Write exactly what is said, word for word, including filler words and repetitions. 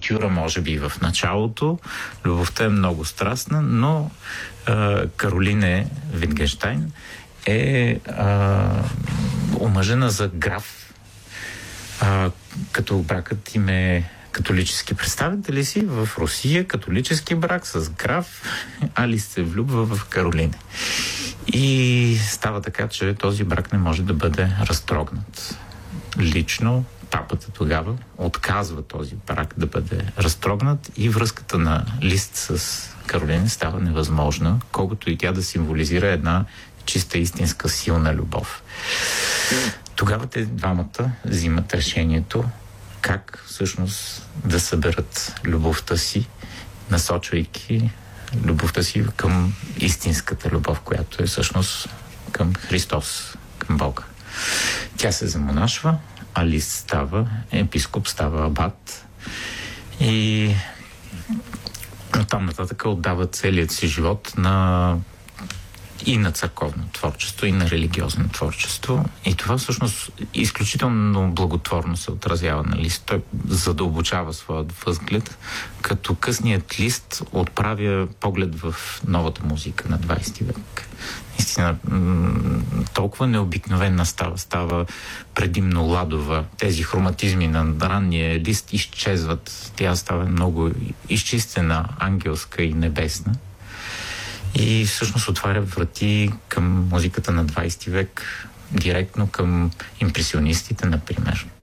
увертюра, може би в началото. Любовта е много страстна, но а, Каролине Витгенщайн е а, омъжена за граф, а, като бракът им е католически. Представители си в Русия католически брак с граф, Алис се влюбва в Каролине. И става така, че този брак не може да бъде разтрогнат. Лично папата тогава отказва този брак да бъде разтрогнат и връзката на Лист с Каролина става невъзможна, колкото и тя да символизира една чиста, истинска, силна любов. Тогава те двамата взимат решението как всъщност да съберат любовта си, насочвайки любовта си към истинската любов, която е всъщност към Христос, към Бога. Тя се замонашва, Алис става епископ, става абат и оттам нататък отдава целият си живот на и на църковно творчество, и на религиозно творчество. И това всъщност изключително благотворно се отразява на Лист. Той задълбочава своят възглед, като късният Лист отправя поглед в новата музика на двайсети век. Наистина, толкова необикновена става, става предимно ладова. Тези хроматизми на ранния Лист изчезват. Тя става много изчистена, ангелска и небесна. И всъщност отваря врати към музиката на двайсети век, директно към импресионистите, например.